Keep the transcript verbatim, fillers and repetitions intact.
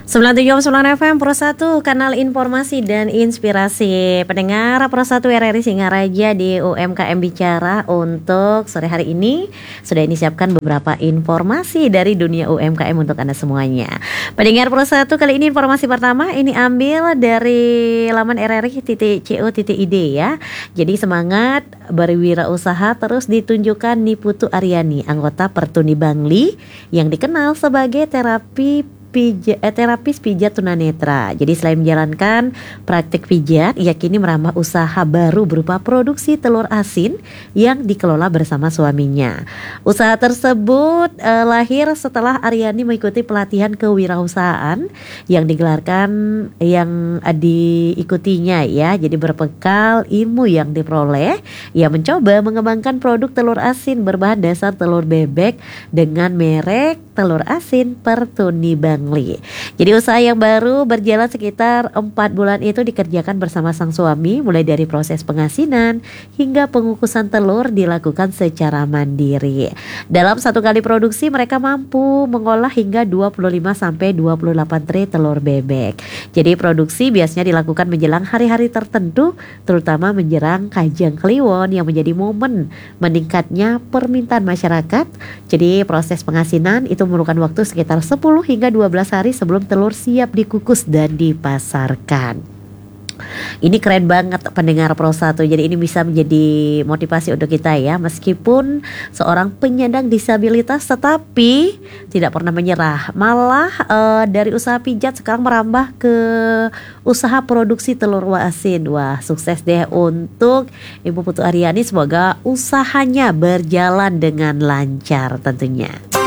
sembilan puluh tujuh koma sembilan F M Pro satu, kanal informasi dan inspirasi. Pendengar Pro satu R R I Singaraja di U M K M Bicara. Untuk sore hari ini sudah disiapkan beberapa informasi dari dunia U M K M untuk Anda semuanya. Pendengar Pro satu, kali ini informasi pertama ini ambil dari laman r r i titik co titik i d ya. Jadi semangat berwirausaha terus ditunjukkan Niputu Aryani, anggota Pertuni Bangli yang dikenal sebagai terapi Pijat, eh, terapis pijat tunanetra. Jadi selain menjalankan praktik pijat, ia kini merambah usaha baru berupa produksi telur asin yang dikelola bersama suaminya. Usaha tersebut eh, lahir setelah Aryani mengikuti pelatihan kewirausahaan yang digelarkan yang eh, diikutinya ya. Jadi berbekal ilmu yang diperoleh, ia mencoba mengembangkan produk telur asin berbahan dasar telur bebek dengan merek telur asin Pertuni Bangli. Jadi usaha yang baru berjalan sekitar empat bulan itu dikerjakan bersama sang suami, mulai dari proses pengasinan hingga pengukusan telur dilakukan secara mandiri. Dalam satu kali produksi mereka mampu mengolah hingga dua puluh lima sampai dua puluh delapan tray telur bebek. Jadi produksi biasanya dilakukan menjelang hari-hari tertentu, terutama menjelang Kajang Kliwon yang menjadi momen meningkatnya permintaan masyarakat. Jadi proses pengasinan itu memerlukan waktu sekitar sepuluh hingga dua belas hari sebelum telur siap dikukus dan dipasarkan. Ini keren banget pendengar Pro satu. Jadi ini bisa menjadi motivasi untuk kita ya. Meskipun seorang penyandang disabilitas tetapi tidak pernah menyerah. Malah uh, dari usaha pijat sekarang merambah ke usaha produksi telur asin. Wah, sukses deh untuk Ibu Putu Aryani. Semoga usahanya berjalan dengan lancar tentunya.